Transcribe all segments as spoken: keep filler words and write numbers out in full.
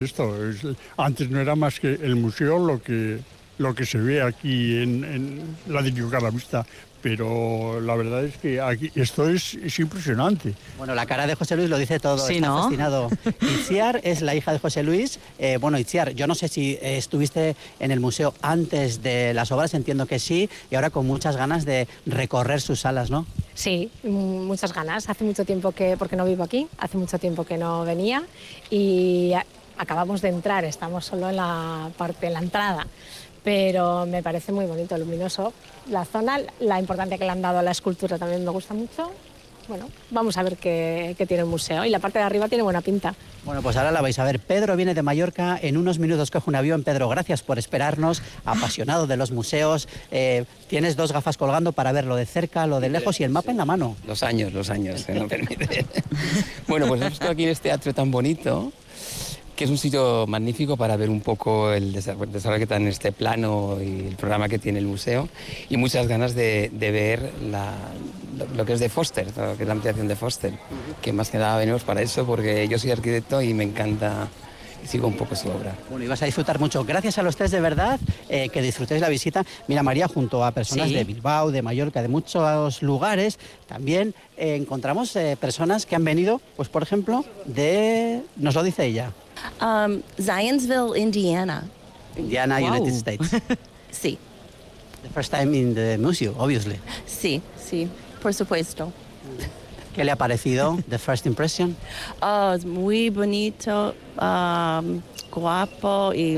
Esto es, antes no era más que el museo lo que, lo que se ve aquí en, en la de Llocar la Vista, pero la verdad es que aquí esto es, es impresionante. Bueno, la cara de José Luis lo dice todo, sí, está ¿no? fascinado. Itziar es la hija de José Luis. Eh, bueno, Itziar, yo no sé si eh, estuviste en el museo antes de las obras, entiendo que sí, y ahora con muchas ganas de recorrer sus salas, ¿no? Sí, muchas ganas. Hace mucho tiempo que, porque no vivo aquí, hace mucho tiempo que no venía y acabamos de entrar, estamos solo en la parte, en la entrada, pero me parece muy bonito, luminoso. La zona, la importancia que le han dado a la escultura también me gusta mucho. Bueno, vamos a ver qué, qué tiene el museo y la parte de arriba tiene buena pinta. Bueno, pues ahora la vais a ver. Pedro viene de Mallorca, en unos minutos coge un avión. Pedro, gracias por esperarnos, apasionado de los museos. Eh, tienes dos gafas colgando para verlo de cerca, lo de lejos y el mapa en la mano. Los años, los años, se nos permite. Bueno, pues hemos estado aquí en este teatro tan bonito, que es un sitio magnífico para ver un poco el desarrollo que está en este plano y el programa que tiene el museo, y muchas ganas de, de ver la, lo, lo que es de Foster, lo que es la ampliación de Foster, que más que nada venimos para eso, porque yo soy arquitecto y me encanta, sigo un poco su obra. Bueno, y vas a disfrutar mucho. Gracias a los tres, de verdad, eh, que disfrutéis la visita. Mira, María, junto a personas sí. de Bilbao, de Mallorca, de muchos lugares, también eh, encontramos eh, personas que han venido, pues por ejemplo, de... nos lo dice ella. Um, Zionsville, Indiana. Indiana, Wow. United States. Sí, The first time in the museum, obviously. sí, sí, por supuesto. ¿Qué le ha parecido? The first impression. Oh, es muy bonito, um, guapo y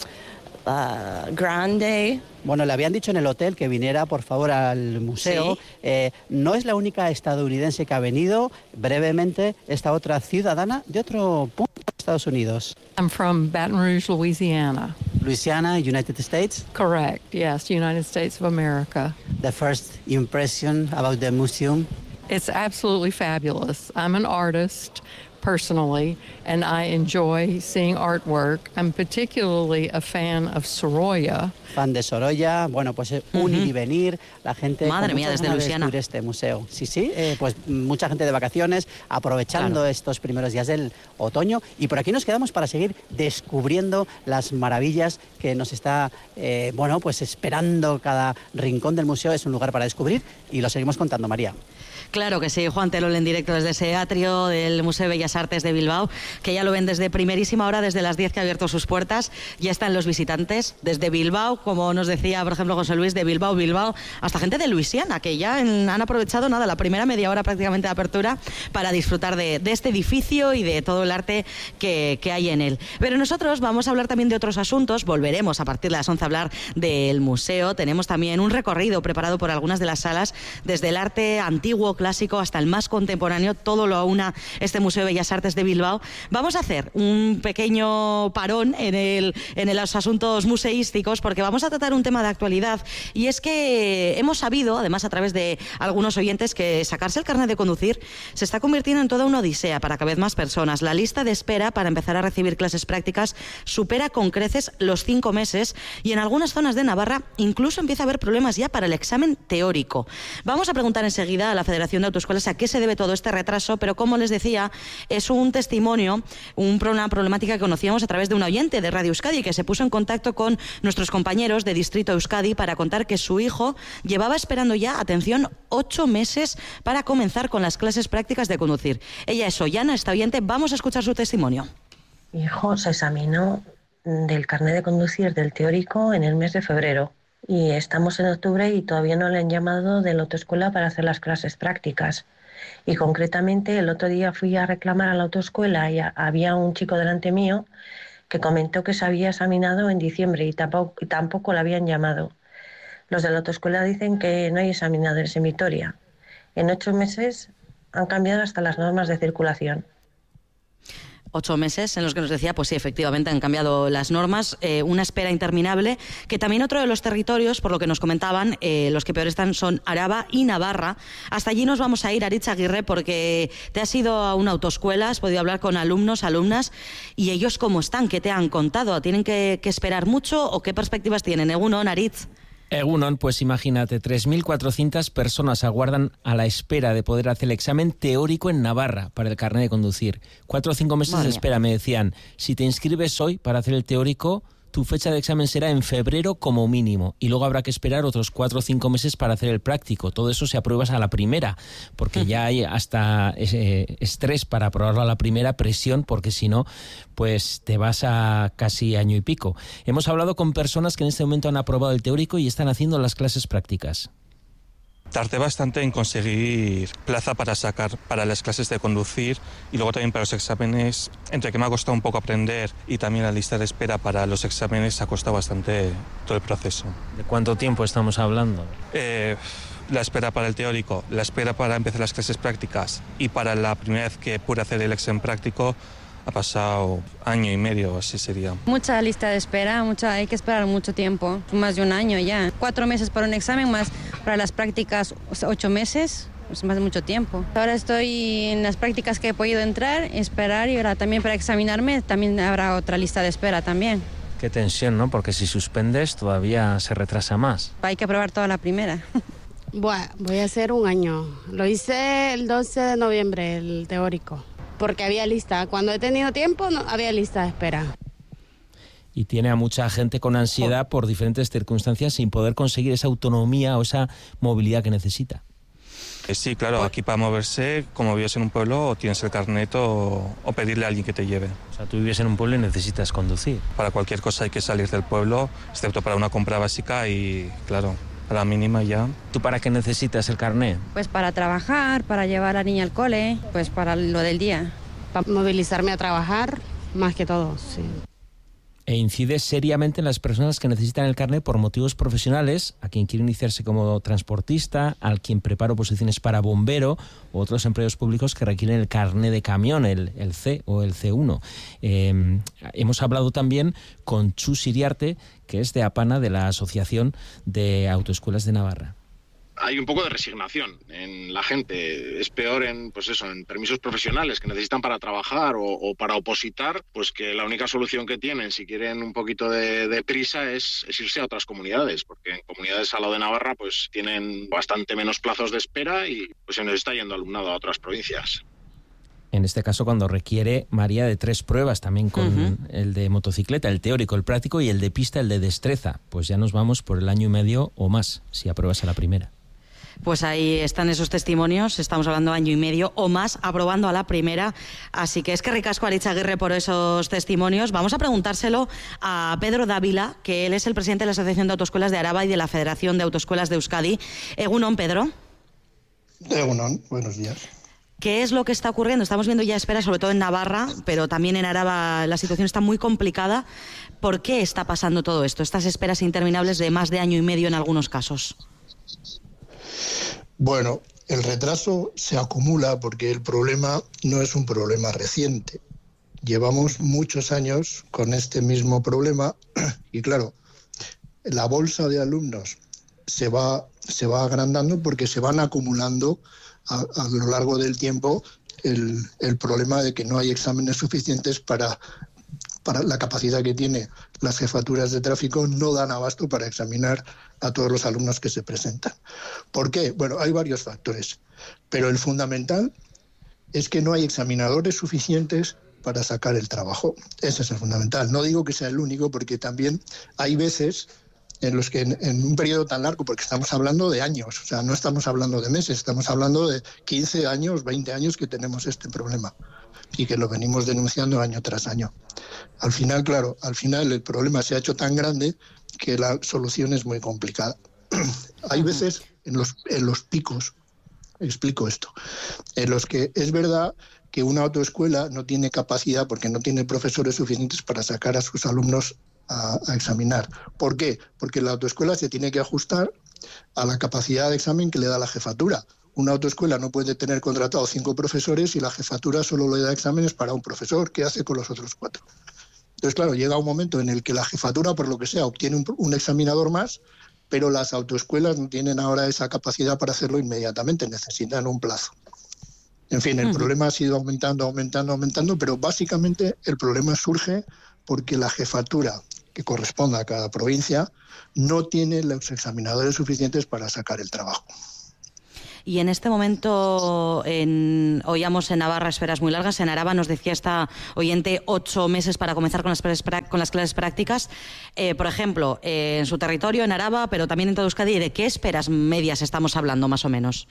uh, grande. Bueno, le habían dicho en el hotel que viniera, por favor, al museo. Sí. Eh, no es la única estadounidense que ha venido. Brevemente, esta otra ciudadana de otro punto de Estados Unidos. I'm from Baton Rouge, Louisiana. Louisiana, United States. Correct, yes, United States of America. The first impression about the museum. It's absolutely fabulous. I'm an artist personally, and I enjoy seeing artwork. I'm particularly a fan of Sorolla. Fan de Sorolla, bueno, pues eh, un ir y venir, la gente... Madre con mía, muchas desde ganas de Luisiana. descubrir este museo. Sí, sí, eh, pues mucha gente de vacaciones, aprovechando Claro. estos primeros días del otoño. Y por aquí nos quedamos para seguir descubriendo las maravillas que nos está, eh, bueno, pues esperando cada rincón del museo. Es un lugar para descubrir y lo seguimos contando, María. Claro que sí, Juan Terol en directo desde ese atrio del Museo de Bellas Artes de Bilbao, que ya lo ven desde primerísima hora, desde las diez que ha abierto sus puertas. Ya están los visitantes desde Bilbao, como nos decía, por ejemplo, José Luis, de Bilbao, Bilbao, hasta gente de Luisiana, que ya en- han aprovechado nada, la primera media hora prácticamente de apertura para disfrutar de, de este edificio y de todo el arte que, que hay en él. Pero nosotros vamos a hablar también de otros asuntos, volveremos a partir de las once a hablar del museo. Tenemos también un recorrido preparado por algunas de las salas, desde el arte antiguo, clásico, hasta el más contemporáneo, todo lo aúna este Museo de Bellas Artes de Bilbao. Vamos a hacer un pequeño parón en, el, en los asuntos museísticos, porque vamos a tratar un tema de actualidad, y es que hemos sabido, además a través de algunos oyentes, que sacarse el carnet de conducir se está convirtiendo en toda una odisea para cada vez más personas. La lista de espera para empezar a recibir clases prácticas supera con creces los cinco meses, y en algunas zonas de Navarra incluso empieza a haber problemas ya para el examen teórico. Vamos a preguntar enseguida a la Federación de Autoescuelas a qué se debe todo este retraso, pero como les decía, es un testimonio, un, una problemática que conocíamos a través de un oyente de Radio Euskadi, que se puso en contacto con nuestros compañeros de Distrito Euskadi para contar que su hijo llevaba esperando ya, atención, ocho meses para comenzar con las clases prácticas de conducir. Ella es Ollana, esta oyente, vamos a escuchar su testimonio. Mi hijo se examinó del carnet de conducir del teórico en el mes de febrero y estamos en octubre y todavía no le han llamado de la autoescuela para hacer las clases prácticas. Y concretamente el otro día fui a reclamar a la autoescuela y a, había un chico delante mío que comentó que se había examinado en diciembre y tampoco, y tampoco le habían llamado. Los de la autoescuela dicen que no hay examinadores en Vitoria. En ocho meses han cambiado hasta las normas de circulación. Ocho meses en los que nos decía, pues sí, efectivamente han cambiado las normas, eh, una espera interminable, que también otro de los territorios, por lo que nos comentaban, eh, los que peor están son Araba y Navarra. Hasta allí nos vamos a ir, Aritz Aguirre, porque te has ido a una autoescuela, has podido hablar con alumnos, alumnas, y ellos cómo están, qué te han contado, ¿tienen que, que esperar mucho o qué perspectivas tienen? Egunon, Aritz. Egunon, pues imagínate, tres mil cuatrocientas personas aguardan a la espera de poder hacer el examen teórico en Navarra para el carnet de conducir. Cuatro o cinco meses Madre de mía. espera, me decían. Si te inscribes hoy para hacer el teórico, tu fecha de examen será en febrero como mínimo. Y luego habrá que esperar otros cuatro o cinco meses para hacer el práctico. Todo eso se apruebas a la primera, porque ya hay hasta ese estrés para aprobarlo a la primera, presión, porque si no, pues te vas a casi año y pico. Hemos hablado con personas que en este momento han aprobado el teórico y están haciendo las clases prácticas. Tardé bastante en conseguir plaza para sacar para las clases de conducir y luego también para los exámenes, entre que me ha costado un poco aprender y también la lista de espera para los exámenes ha costado bastante todo el proceso. ¿De cuánto tiempo estamos hablando? Eh, la espera para el teórico, la espera para empezar las clases prácticas y para la primera vez que pude hacer el examen práctico ha pasado año y medio, así sería. Mucha lista de espera, mucha, hay que esperar mucho tiempo, más de un año ya. Cuatro meses para un examen, más para las prácticas ocho meses, es más de mucho tiempo. Ahora estoy en las prácticas que he podido entrar, esperar y ahora también para examinarme también habrá otra lista de espera también. Qué tensión, ¿no? Porque si suspendes todavía se retrasa más. Hay que aprobar toda la primera. Bueno, voy a hacer un año. Lo hice el doce de noviembre, el teórico. Porque había lista. Cuando he tenido tiempo, no había lista de espera. Y tiene a mucha gente con ansiedad por diferentes circunstancias sin poder conseguir esa autonomía o esa movilidad que necesita. Eh, sí, claro, aquí para moverse, como vives en un pueblo, o tienes el carnet o, o pedirle a alguien que te lleve. O sea, tú vives en un pueblo y necesitas conducir. Para cualquier cosa hay que salir del pueblo, excepto para una compra básica y, claro, a la mínima ya. ¿Tú para qué necesitas el carnet? Pues para trabajar, para llevar a la niña al cole, pues para lo del día. Para movilizarme a trabajar, más que todo, sí. E incide seriamente en las personas que necesitan el carnet por motivos profesionales, a quien quiere iniciarse como transportista, al quien prepara oposiciones para bombero u otros empleos públicos que requieren el carnet de camión, el, el C o el C uno. Eh, hemos hablado también con Chus Iriarte, que es de APANA, de la Asociación de Autoescuelas de Navarra. Hay un poco de resignación en la gente. Es peor en, pues eso, en permisos profesionales que necesitan para trabajar o, o para opositar, pues que la única solución que tienen, si quieren un poquito de, de prisa, es, es irse a otras comunidades, porque en comunidades al lado de Navarra pues tienen bastante menos plazos de espera y pues se nos está yendo alumnado a otras provincias. En este caso, cuando requiere, María, de tres pruebas, también con uh-huh. el de motocicleta, el teórico, el práctico y el de pista, el de destreza. Pues ya nos vamos por el año y medio o más, si apruebas a la primera. Pues ahí están esos testimonios, estamos hablando año y medio o más aprobando a la primera, así que es que ricasco a Aritz Aguirre por esos testimonios. Vamos a preguntárselo a Pedro Dávila, que él es el presidente de la Asociación de Autoescuelas de Araba y de la Federación de Autoescuelas de Euskadi. Egunon, Pedro. Egunon, buenos días. ¿Qué es lo que está ocurriendo? Estamos viendo ya esperas, sobre todo en Navarra, pero también en Araba la situación está muy complicada. ¿Por qué está pasando todo esto? Estas esperas interminables de más de año y medio en algunos casos. Bueno, el retraso se acumula porque el problema no es un problema reciente. Llevamos muchos años con este mismo problema y claro, la bolsa de alumnos se va, se va agrandando porque se van acumulando a, a lo largo del tiempo el, el problema de que no hay exámenes suficientes para, para la capacidad que tiene las jefaturas de tráfico, no dan abasto para examinar a todos los alumnos que se presentan. ¿Por qué? Bueno, hay varios factores, pero el fundamental es que no hay examinadores suficientes para sacar el trabajo. Ese es el fundamental. No digo que sea el único, porque también hay veces en los que en, en un periodo tan largo, porque estamos hablando de años, o sea, no estamos hablando de meses, estamos hablando de quince años, veinte años que tenemos este problema y que lo venimos denunciando año tras año. Al final, claro, al final el problema se ha hecho tan grande que la solución es muy complicada. Hay veces en los, en los picos, explico esto, en los que es verdad que una autoescuela no tiene capacidad porque no tiene profesores suficientes para sacar a sus alumnos a, a examinar. ¿Por qué? Porque la autoescuela se tiene que ajustar a la capacidad de examen que le da la jefatura. Una autoescuela no puede tener contratado cinco profesores y la jefatura solo le da exámenes para un profesor. ¿Qué hace con los otros cuatro? Entonces, claro, llega un momento en el que la jefatura, por lo que sea, obtiene un, un examinador más, pero las autoescuelas no tienen ahora esa capacidad para hacerlo inmediatamente, necesitan un plazo. En fin, el uh-huh. problema ha sido aumentando, aumentando, aumentando, pero básicamente el problema surge porque la jefatura que corresponda a cada provincia, no tiene los examinadores suficientes para sacar el trabajo. Y en este momento en, oíamos en Navarra esferas muy largas, en Araba nos decía esta oyente ocho meses para comenzar con las, con las clases prácticas. Eh, por ejemplo, eh, en su territorio, en Araba, pero también en toda Euskadi, ¿de qué esperas medias estamos hablando más o menos?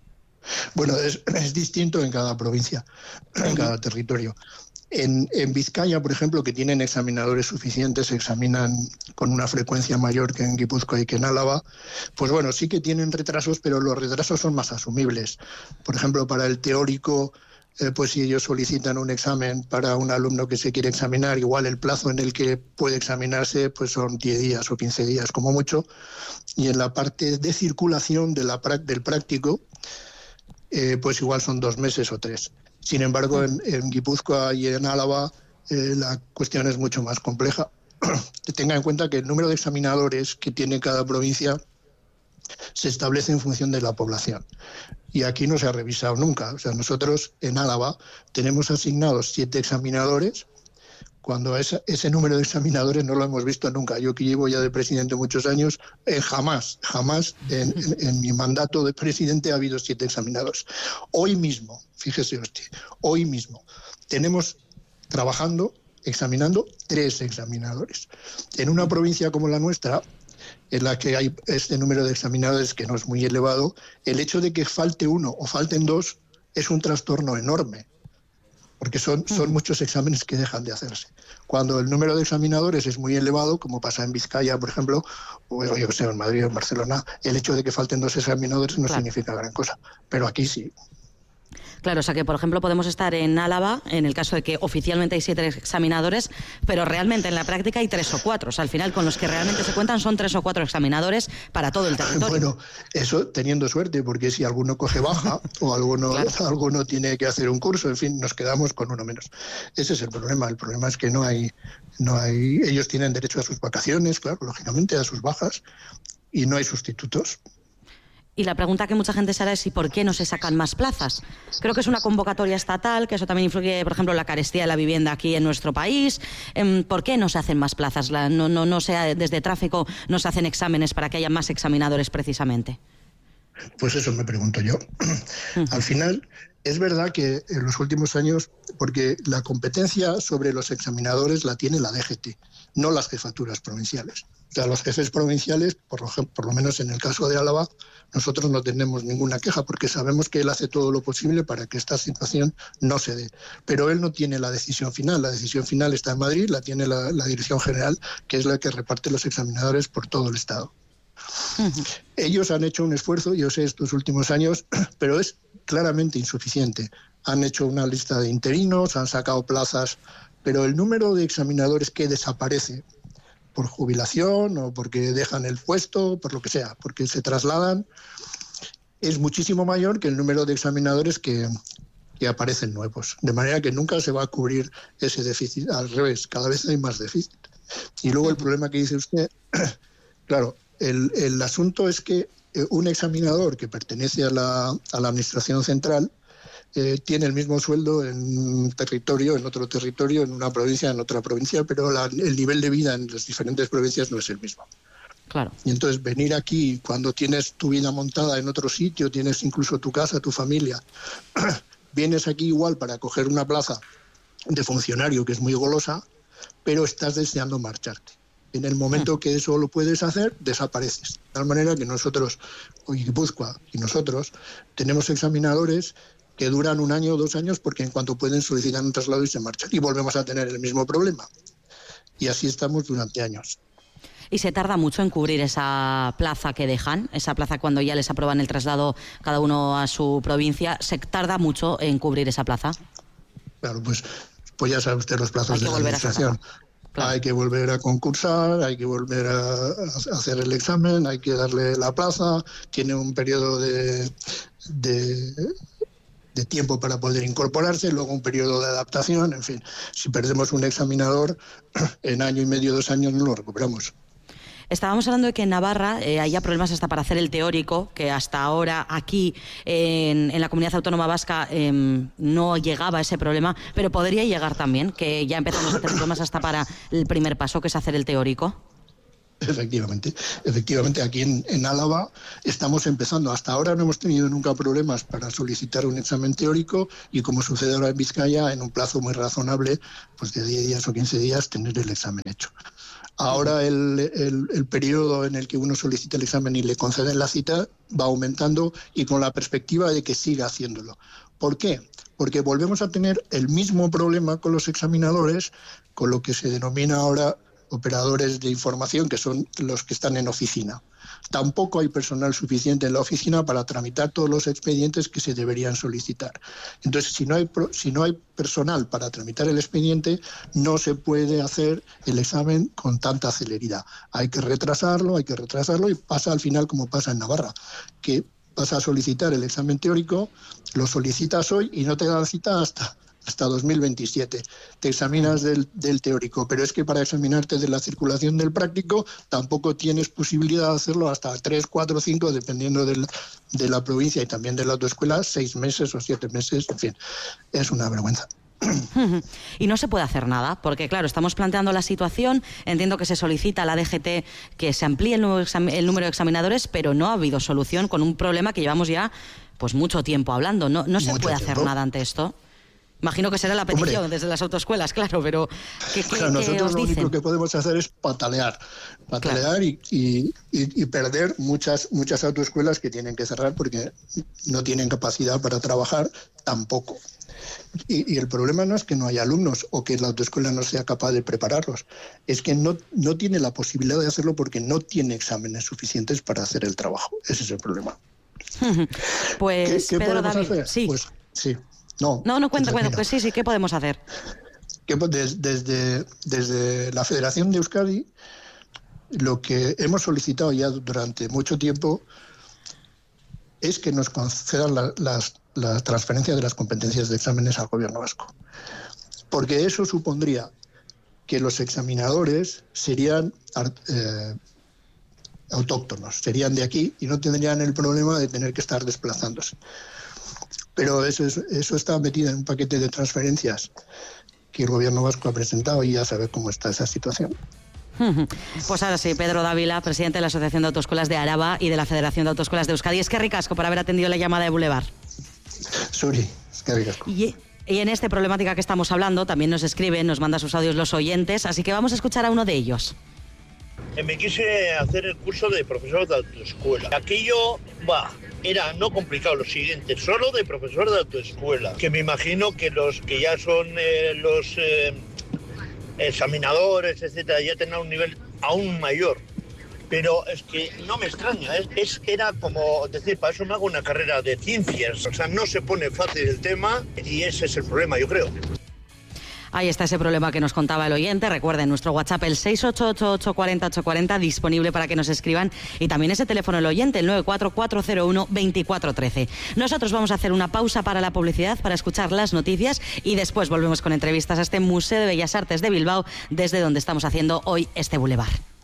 Bueno, es, es distinto en cada provincia, en cada territorio. En, en Vizcaya, por ejemplo, que tienen examinadores suficientes, examinan con una frecuencia mayor que en Guipúzcoa y que en Álava, pues bueno, sí que tienen retrasos, pero los retrasos son más asumibles. Por ejemplo, para el teórico, eh, pues si ellos solicitan un examen para un alumno que se quiere examinar, igual el plazo en el que puede examinarse pues son diez días o quince días como mucho. Y en la parte de circulación de la, del práctico, eh, pues igual son dos meses o tres. Sin embargo, en, en Guipúzcoa y en Álava eh, la cuestión es mucho más compleja. Tenga en cuenta que el número de examinadores que tiene cada provincia se establece en función de la población. Y aquí no se ha revisado nunca. O sea, nosotros en Álava tenemos asignados siete examinadores, cuando ese, ese número de examinadores no lo hemos visto nunca. Yo que llevo ya de presidente muchos años, eh, jamás, jamás en, en, en mi mandato de presidente ha habido siete examinadores. Hoy mismo, fíjese usted, hoy mismo tenemos trabajando, examinando tres examinadores. En una provincia como la nuestra, en la que hay este número de examinadores que no es muy elevado, el hecho de que falte uno o falten dos es un trastorno enorme, porque son, son muchos exámenes que dejan de hacerse. Cuando el número de examinadores es muy elevado, como pasa en Vizcaya, por ejemplo, o yo que sé, en Madrid o en Barcelona, el hecho de que falten dos examinadores no claro. significa gran cosa, pero aquí sí. Claro, o sea que, por ejemplo, podemos estar en Álava, en el caso de que oficialmente hay siete examinadores, pero realmente en la práctica hay tres o cuatro. O sea, al final, con los que realmente se cuentan son tres o cuatro examinadores para todo el territorio. Bueno, eso teniendo suerte, porque si alguno coge baja o alguno, claro. alguno tiene que hacer un curso, en fin, nos quedamos con uno menos. Ese es el problema. El problema es que no hay, no hay... Ellos tienen derecho a sus vacaciones, claro, lógicamente, a sus bajas, y no hay sustitutos. Y la pregunta que mucha gente se hará es ¿y por qué no se sacan más plazas? Creo que es una convocatoria estatal, que eso también influye, por ejemplo, en la carestía de la vivienda aquí en nuestro país. ¿Por qué no se hacen más plazas? No, no, no sea desde tráfico, no se hacen exámenes para que haya más examinadores precisamente. Pues eso me pregunto yo. Uh-huh. Al final, es verdad que en los últimos años, porque la competencia sobre los examinadores la tiene la D G T, no las jefaturas provinciales. O sea, los jefes provinciales, por lo, por lo menos en el caso de Álava, nosotros no tenemos ninguna queja porque sabemos que él hace todo lo posible para que esta situación no se dé. Pero él no tiene la decisión final. La decisión final está en Madrid, la tiene la, la Dirección General, que es la que reparte los examinadores por todo el Estado. Uh-huh. Ellos han hecho un esfuerzo, yo sé, estos últimos años, pero es claramente insuficiente. Han hecho una lista de interinos, han sacado plazas, pero el número de examinadores que desaparece por jubilación o porque dejan el puesto, por lo que sea, porque se trasladan, es muchísimo mayor que el número de examinadores que, que aparecen nuevos. De manera que nunca se va a cubrir ese déficit. Al revés, cada vez hay más déficit. Y luego el problema que dice usted, claro, el, el asunto es que un examinador que pertenece a la, a la Administración Central Eh, tiene el mismo sueldo en un territorio, en otro territorio, en una provincia, en otra provincia, pero la, el nivel de vida en las diferentes provincias no es el mismo. Claro. Y entonces venir aquí cuando tienes tu vida montada en otro sitio, tienes incluso tu casa, tu familia, vienes aquí igual para coger una plaza de funcionario que es muy golosa, pero estás deseando marcharte. En el momento que eso lo puedes hacer, desapareces. De tal manera que nosotros, hoy Guipúzcoa y nosotros, tenemos examinadores que duran un año o dos años porque en cuanto pueden solicitan un traslado y se marchan. Y volvemos a tener el mismo problema. Y así estamos durante años. ¿Y se tarda mucho en cubrir esa plaza que dejan? Esa plaza cuando ya les aprueban el traslado cada uno a su provincia, ¿se tarda mucho en cubrir esa plaza? Claro, pues, pues ya sabe usted los plazos de la administración. Claro. Hay que volver a concursar, hay que volver a, a hacer el examen, hay que darle la plaza, tiene un periodo de... de de tiempo para poder incorporarse, luego un periodo de adaptación, en fin. Si perdemos un examinador, en año y medio, dos años, no lo recuperamos. Estábamos hablando de que en Navarra eh, haya problemas hasta para hacer el teórico, que hasta ahora aquí eh, en, en la Comunidad Autónoma Vasca eh, no llegaba ese problema, pero podría llegar también, que ya empezamos a tener problemas hasta para el primer paso, que es hacer el teórico. Efectivamente, efectivamente aquí en, en Álava estamos empezando. Hasta ahora no hemos tenido nunca problemas para solicitar un examen teórico y, como sucede ahora en Vizcaya, en un plazo muy razonable, pues de diez días o quince días, tener el examen hecho. Ahora el, el, el periodo en el que uno solicita el examen y le conceden la cita va aumentando, y con la perspectiva de que siga haciéndolo. ¿Por qué? Porque volvemos a tener el mismo problema con los examinadores, con lo que se denomina ahora operadores de información, que son los que están en oficina. Tampoco hay personal suficiente en la oficina para tramitar todos los expedientes que se deberían solicitar. Entonces, si no hay, si no hay personal para tramitar el expediente, no se puede hacer el examen con tanta celeridad. Hay que retrasarlo, hay que retrasarlo, y pasa al final como pasa en Navarra, que vas a solicitar el examen teórico, lo solicitas hoy y no te dan cita hasta... hasta dos mil veintisiete. Te examinas del, del teórico, pero es que para examinarte de la circulación del práctico tampoco tienes posibilidad de hacerlo hasta tres, cuatro, cinco, dependiendo del, de la provincia y también de la autoescuela, seis meses o siete meses, en fin, es una vergüenza. Y no se puede hacer nada, porque claro, estamos planteando la situación, entiendo que se solicita a la D G T que se amplíe el número, el número de examinadores, pero no ha habido solución con un problema que llevamos ya pues mucho tiempo hablando. No, no se Mucho puede tiempo. hacer nada ante esto. Imagino que será la petición Hombre, desde las autoescuelas, claro, pero ¿qué, qué, claro, nosotros qué os lo dicen? único que podemos hacer es patalear, patalear claro. y, y, y perder muchas, muchas autoescuelas que tienen que cerrar porque no tienen capacidad para trabajar tampoco. Y, y el problema no es que no haya alumnos o que la autoescuela no sea capaz de prepararlos, es que no, no tiene la posibilidad de hacerlo porque no tiene exámenes suficientes para hacer el trabajo. Ese es el problema. Pues, ¿Qué, qué Pedro podemos David, hacer? sí. Pues sí. No, no, no cuenta, cuenta. Pues sí, sí, ¿qué podemos hacer? Que des, desde, desde la Federación de Euskadi, lo que hemos solicitado ya durante mucho tiempo es que nos concedan la, las, la transferencia de las competencias de exámenes al gobierno vasco. Porque eso supondría que los examinadores serían eh, autóctonos, serían de aquí y no tendrían el problema de tener que estar desplazándose. Pero eso, es, eso está metido en un paquete de transferencias que el gobierno vasco ha presentado y ya sabe cómo está esa situación. Pues ahora sí, Pedro Dávila, presidente de la Asociación de Autoescuelas de Araba y de la Federación de Autoescuelas de Euskadi. Es que ricasco por haber atendido la llamada de Boulevard. Suri, es que ricasco. Y, y en esta problemática que estamos hablando también nos escriben, nos manda sus audios los oyentes, así que vamos a escuchar a uno de ellos. Me quise hacer el curso de profesor de autoescuela. Aquello, va, era no complicado, lo siguiente, solo de profesor de autoescuela, que me imagino que los que ya son eh, los eh, examinadores, etcétera, ya tendrán un nivel aún mayor. Pero es que no me extraña, es, es que era como decir, para eso me hago una carrera de ciencias, o sea, no se pone fácil el tema y ese es el problema, yo creo. Ahí está ese problema que nos contaba el oyente. Recuerden, nuestro WhatsApp, el seis ocho ocho, ocho cuatro cero, ocho cuatro cero, disponible para que nos escriban. Y también ese teléfono, el oyente, el nueve cuatro cuatro cero uno, dos cuatro uno tres. Nosotros vamos a hacer una pausa para la publicidad, para escuchar las noticias, y después volvemos con entrevistas a este Museo de Bellas Artes de Bilbao, desde donde estamos haciendo hoy este Boulevard.